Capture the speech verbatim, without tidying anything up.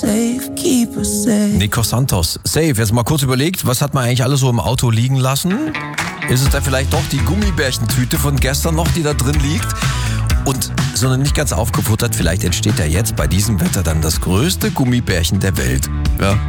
safe, keep us safe. Nico Santos, safe. Jetzt mal kurz überlegt, was hat man eigentlich alles so im Auto liegen lassen? Ist es da vielleicht doch die Gummibärchentüte von gestern noch, die da drin liegt? Und so noch nicht ganz aufgefuttert, vielleicht entsteht ja jetzt bei diesem Wetter dann das größte Gummibärchen der Welt. Ja,